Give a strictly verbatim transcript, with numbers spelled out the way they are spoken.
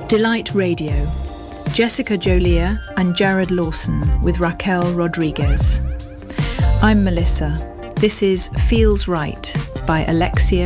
Delight Radio, Jessica Jolia and Jared Lawson with Raquel Rodriguez. I'm Melissa. This is Feels Right by Alexia